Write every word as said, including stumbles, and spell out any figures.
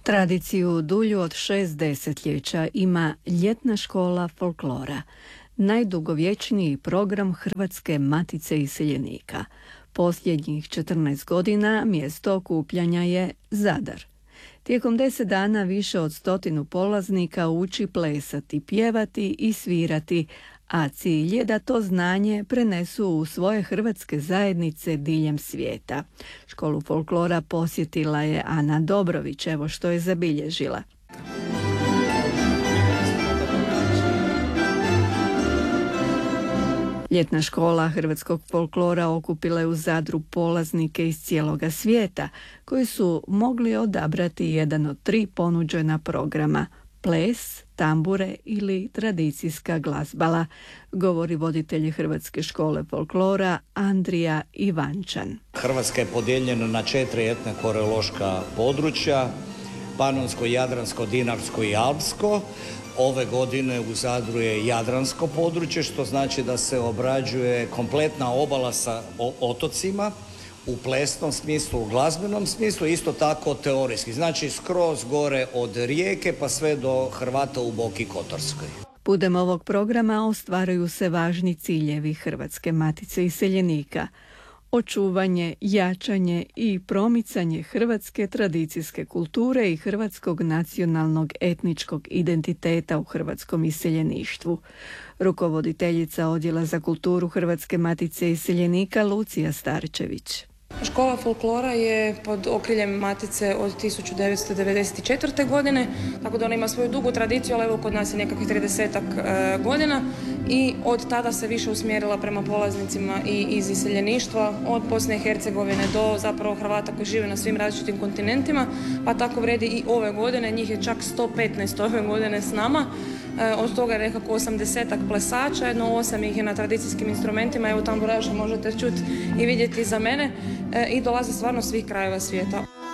Tradiciju dulju od šest desetljeća ima Ljetna škola folklora, najdugovječniji program Hrvatske matice iseljenika. Posljednjih četrnaest godina mjesto okupljanja je Zadar. Tijekom deset dana više od stotinu polaznika uči plesati, pjevati i svirati, a cilj je da to znanje prenesu u svoje hrvatske zajednice diljem svijeta. Školu folklora posjetila je Ana Dobrović, evo što je zabilježila. Ljetna škola hrvatskog folklora okupila je u Zadru polaznike iz cijeloga svijeta, koji su mogli odabrati jedan od tri ponuđena programa: ples, tambure ili tradicijska glazbala, govori voditelj Hrvatske škole folklora Andrija Ivančan. Hrvatska je podijeljena na četiri etno koreološka područja: Panonsko, Jadransko, Dinarsko i Alpsko. Ove godine u Zadru je Jadransko područje, što znači da se obrađuje kompletna obala sa otocima u plesnom smislu, u glazbenom smislu, isto tako teorijski. Znači skroz gore od Rijeke pa sve do Hrvata u Boki Kotorskoj. Putem ovog programa ostvaruju se važni ciljevi Hrvatske matice iseljenika: očuvanje, jačanje i promicanje hrvatske tradicijske kulture i hrvatskog nacionalnog etničkog identiteta u hrvatskom iseljeništvu. Rukovoditeljica Odjela za kulturu Hrvatske matice iseljenika Lucija Starčević. Škola folklora je pod okriljem Matice od tisuću devetsto devedeset četvrte. godine, tako da ona ima svoju dugu tradiciju, ali evo kod nas je nekakvih tridesetak e, godina i od tada se više usmjerila prema polaznicima i iz iseljeništva, od Bosne i Hercegovine do zapravo Hrvata koji žive na svim različitim kontinentima, pa tako vredi i ove godine, njih je čak sto petnaest ove godine s nama. Od toga je nekako osamdesetak plesača, jedno osam ih je na tradicijskim instrumentima, evo tamburaša možete čuti i vidjeti za mene, i dolaze stvarno svih krajeva svijeta.